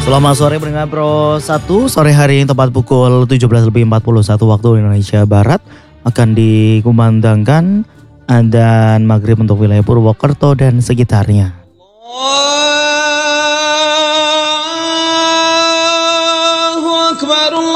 Selamat sore pendengar Pro 1. Sore hari yang tepat pukul 17.41 waktu Indonesia Barat akan dikumandangkan adzan maghrib untuk wilayah Purwokerto dan sekitarnya. Allahu Akbar.